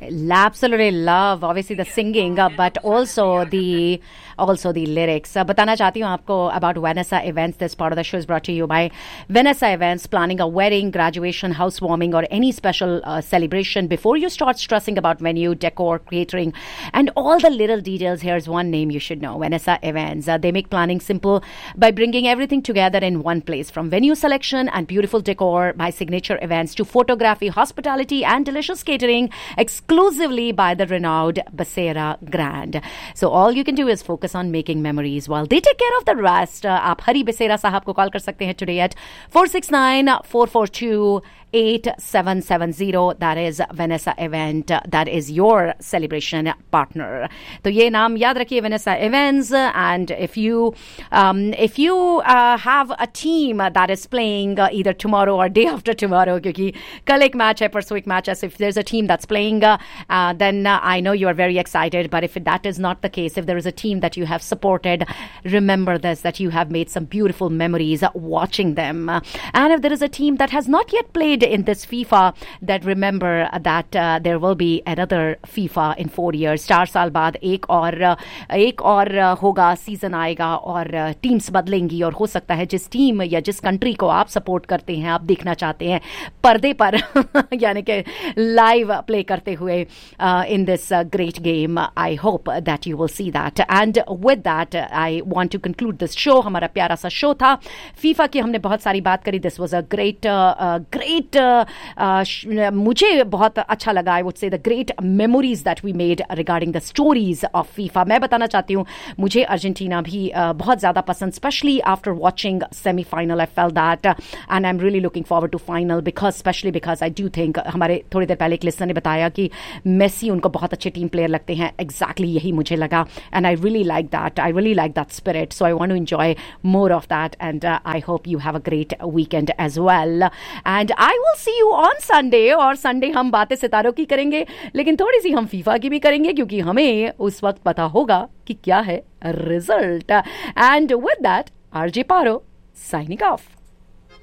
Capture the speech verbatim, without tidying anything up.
Absolutely love obviously the singing, uh, but also the also the lyrics. Uh, बताना चाहती हूँ आपको about Vanessa Events. This part of the show is brought to you by Vanessa Events. Planning a wedding, graduation, housewarming, or any special uh, celebration. Before you start stressing about venue, decor, catering, and all the little details, here's one name you should know: Vanessa Events. Uh, they make planning simple by bringing everything together in one place, from venue selection and beautiful decor by signature events to photography, hospitality, and delicious catering, exclusively by the renowned Basera Grand. So all you can do is focus on making memories while they take care of the rest. Uh, आप हरी बसेरा साहब को call कर सकते हैं today at four six nine, four four two, eight seven seven zero. That is Vanessa Event. That is your celebration partner. तो ये नाम याद रखिए, Vanessa Events. And if you um, if you uh, have a team that is playing uh, either tomorrow or day after tomorrow, क्योंकि कल एक match है, परसों एक मैच है. So if there's a team that's playing, uh, uh, then uh, I know you are very excited. But if that is not the case, if there is a team that you have supported, remember this, that you have made some beautiful memories watching them. And if there is a team that has not yet played in this FIFA, that remember that uh, there will be another FIFA in four years. चार साल बाद एक और एक और होगा, season आएगा और टीम्स बदलेंगी, और हो सकता है जिस टीम या जिस कंट्री को आप सपोर्ट करते हैं, आप देखना चाहते हैं पर्दे पर यानी कि लाइव प्ले करते हुए in this great game, I hope that you will see that. And with that I want to conclude this show. हमारा प्यारा सा शो था फीफा की, हमने बहुत सारी बात करी. This was a great great मुझे बहुत अच्छा लगा. I would say the great memories that we made regarding the stories of FIFA. मैं बताना चाहती हूँ मुझे अर्जेंटीना भी uh, बहुत ज़्यादा पसंद, specially after watching semifinal. I fail that and I am really looking forward to final, because specially because I do think, हमारे थोड़ी देर पहले एक लिस्टर ने बताया कि मेसी उनको बहुत अच्छे टीम प्लेयर लगते हैं. एग्जैक्टली exactly यही मुझे लगा, and I really like that. I really like that spirit, so I want to enjoy more of that, and I hope you have a great weekend as well. And I will see you on Sunday. और Sunday हम बातें सितारों की करेंगे, लेकिन थोड़ी सी हम FIFA की भी करेंगे, क्योंकि हमें उस वक्त पता होगा कि क्या है result. And with that, RJ Paro signing off.